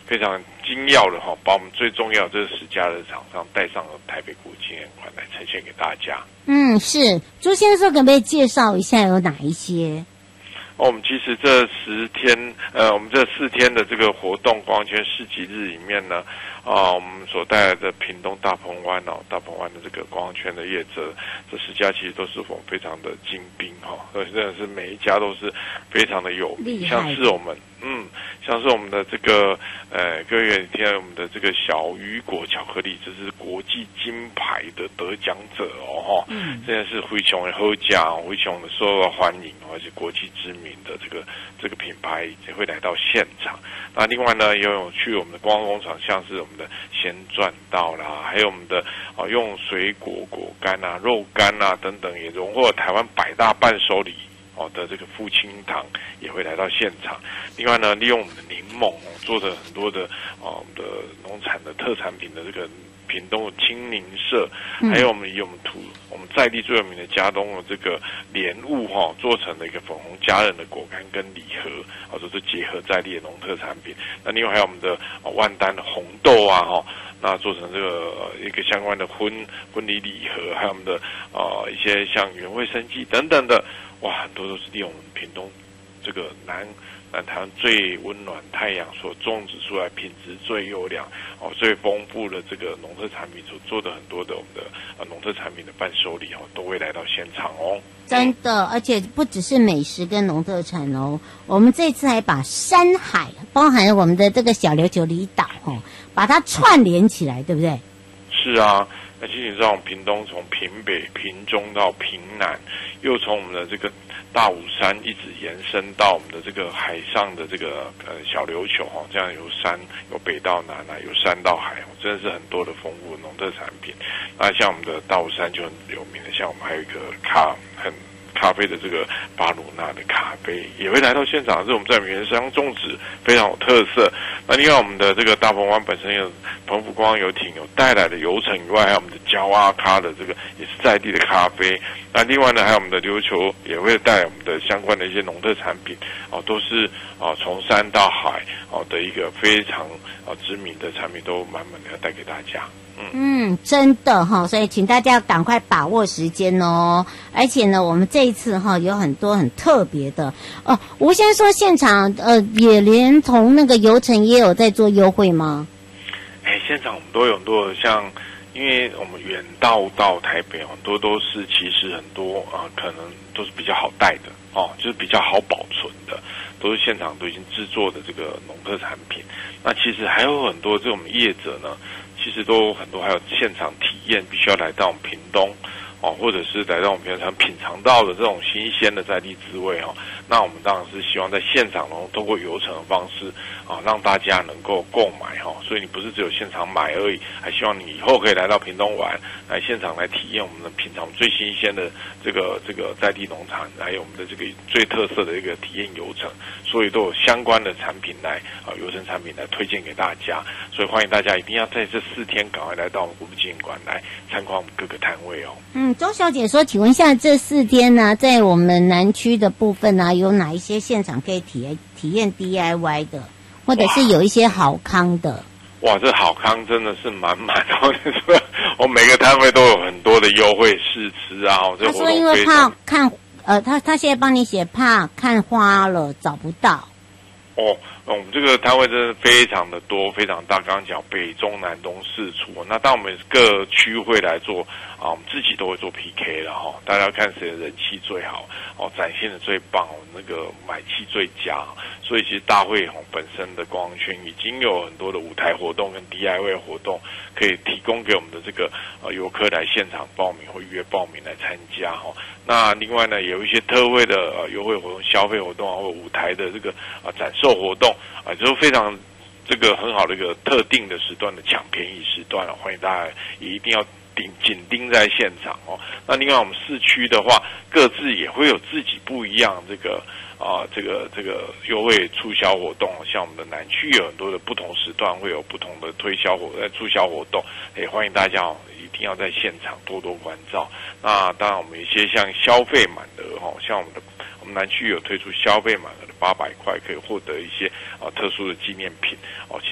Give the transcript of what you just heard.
非常精要的把我们最重要这10家的厂商带上了台北国际纪念馆来呈现给大家。 是朱先生可不可以介绍一下有哪一些？ 我们其实这10天，我们这4天的这个活动光圈市集日里面呢，我们所带来的屏东大鹏湾大鹏湾的这个光圈的业者，这10家其实都是我们非常的精兵而且真的是每一家都是非常的有名，像是我们的这个各位听我们的这个小雨果巧克力，这是国际金牌的得奖者真的是非常的好吃，非常的受到欢迎，而且国际知名的这个品牌也会来到现场。那另外呢，也有去我们的观光工厂，像是我们的鲜赚到啦，还有我们的用水果果干肉干等等，也荣获台湾100大伴手礼的这个父亲堂也会来到现场。另外呢，利用我们的柠檬做的很多的我们的农产的特产品的这个屏东的青柠社，还有我们以我们在地最有名的嘉东的这个莲雾做成的一个粉红佳人的果干跟礼盒都是结合在地的农特产品。那另外还有我们的万丹的红豆那做成这个一个相关的婚礼礼盒，还有我们的一些像原味生技等等的，很多都是利用我们屏东这个南台湾最温暖太阳所种植出来，品质最优良最丰富的这个农特产品所做的很多的我们的农特产品的伴手礼都会来到现场真的，而且不只是美食跟农特产我们这次还把山海包含我们的这个小琉球离岛把它串联起来，对不对？ 是啊，其实你知道我们屏东从屏北、屏中到屏南，又从我们的这个大武山一直延伸到我们的这个海上的这个小琉球这样有山有北到南有山到海真的是很多的丰富的农特产品。那像我们的大武山就很有名的，像我们还有一个咖啡的这个巴鲁纳的咖啡也会来到现场，是我们在原乡种植，非常有特色。那另外我们的这个大鹏湾本身有澎湖观光游艇有带来的游程以外，还有我们的焦阿咖的这个也是在地的咖啡。那另外呢，还有我们的琉球也会带来我们的相关的一些农特产品都是从山到海的一个非常知名的产品都满满的要带给大家。 真的所以请大家赶快把握时间而且呢，我们这一次有很多很特别的吴先生说现场也连同那个游程也有在做优惠吗？ 现场我们都有很多的像，因为我们远到台北很多都是其实很多可能都是比较好带的就是比较好保存的，都是现场都已经制作的这个农特产品。那其实还有很多这种业者呢，其实都很多还有现场体验，必须要来到我们屏东或者是来到我们平常品尝到的这种新鲜的在地滋味那我们当然是希望在现场通过游程的方式让大家能够购买所以你不是只有现场买而已，还希望你以后可以来到屏东玩，来现场来体验我们的品尝最新鲜的这个在地农产，还有我们的这个最特色的一个体验游程，所以都有相关的产品来游程产品来推荐给大家。所以欢迎大家一定要在这4天赶快来到我们国父纪念馆来参观我们各个摊位周小姐说，请问一下这4天呢，在我们南区的部分呢，有哪一些现场可以体验 DIY 的，或者是有一些好康的？ 哇，这好康真的是满满的，我每个摊位都有很多的优惠试吃这活动非常。 他说因为怕看他现在帮你写怕看花了找不到。 我们这个摊位真的非常的多，非常大。刚刚讲北中南东四处，那当我们各区会来做我们自己都会做 PK 了大家看谁的人气最好展现的最棒那个买气最佳。所以其实大会本身的观光圈已经有很多的舞台活动跟 DIY 活动可以提供给我们的这个游客来现场报名或预约报名来参加那另外呢，有一些特惠的优惠活动、消费活动或舞台的这个展售活动就是非常这个很好的一个特定的时段的抢便宜时段欢迎大家也一定要紧盯在现场那另外我们市区的话，各自也会有自己不一样这个优惠促销活动，像我们的南区有很多的不同时段会有不同的促销活动，也欢迎大家一定要在现场多多关照。那当然我们一些像消费满额像我们南区有推出消费满额的800块可以获得一些特殊的纪念品